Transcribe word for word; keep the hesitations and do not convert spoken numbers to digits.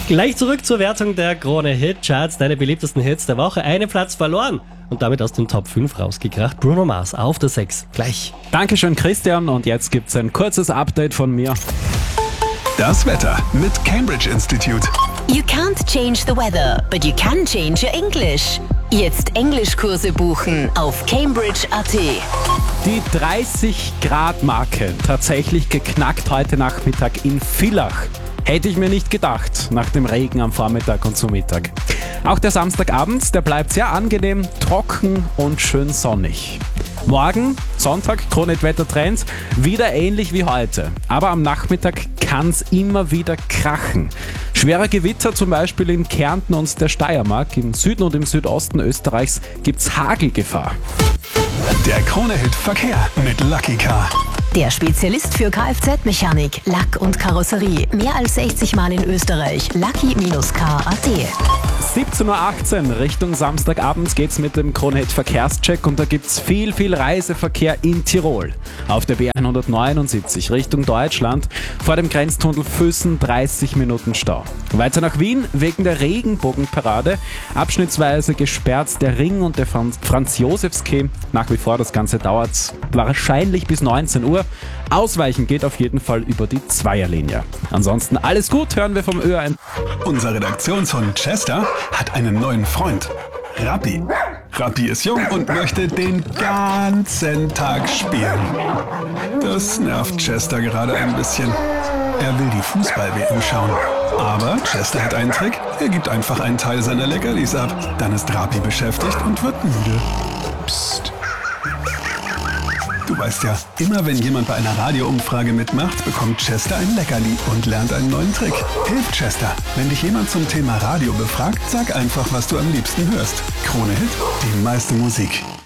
Gleich zurück zur Wertung der Krone Hit Charts. Deine beliebtesten Hits der Woche. Einen Platz verloren und damit aus den Top fünf rausgekracht. Bruno Mars auf der sechs. Gleich. Dankeschön, Christian. Und jetzt gibt's ein kurzes Update von mir. Das Wetter mit Cambridge Institute. You can't change the weather, but you can change your English. Jetzt Englischkurse buchen auf cambridge punkt a t. Die dreißig Grad Marke tatsächlich geknackt heute Nachmittag in Villach. Hätte ich mir nicht gedacht, nach dem Regen am Vormittag und zu Mittag. Auch der Samstagabend, der bleibt sehr angenehm, trocken und schön sonnig. Morgen, Sonntag, Krone Wettertrends, wieder ähnlich wie heute. Aber am Nachmittag kann's immer wieder krachen. Schwere Gewitter zum Beispiel in Kärnten und der Steiermark. Im Süden und im Südosten Österreichs gibt's Hagelgefahr. Der Krone-Hit Verkehr mit Lucky Car. Der Spezialist für Kfz-Mechanik, Lack und Karosserie. Mehr als sechzig Mal in Österreich. Lucky Car punkt a t. siebzehn Uhr achtzehn Richtung Samstagabend geht's mit dem Krone-Hit Verkehrscheck und da gibt's viel, viel Reiseverkehr in Tirol. Auf der B hundertneunundsiebzig Richtung Deutschland vor dem Grenztunnel Füssen dreißig Minuten Stau. Weiter nach Wien wegen der Regenbogenparade. Abschnittsweise gesperrt der Ring und der Franz-Josefs-Quai. Nach wie vor, das Ganze dauert wahrscheinlich bis neunzehn Uhr. Ausweichen geht auf jeden Fall über die Zweierlinie. Ansonsten alles gut, hören wir vom Ö ein. Unser Redaktionshund Chester hat einen neuen Freund. Rappi. Rappi ist jung und möchte den ganzen Tag spielen. Das nervt Chester gerade ein bisschen. Er will die Fußball-W M schauen. Aber Chester hat einen Trick. Er gibt einfach einen Teil seiner Leckerlis ab. Dann ist Rappi beschäftigt und wird müde. Psst. Du weißt ja, immer wenn jemand bei einer Radioumfrage mitmacht, bekommt Chester ein Leckerli und lernt einen neuen Trick. Hilf Chester. Wenn dich jemand zum Thema Radio befragt, sag einfach, was du am liebsten hörst. Krone Hit, die meiste Musik.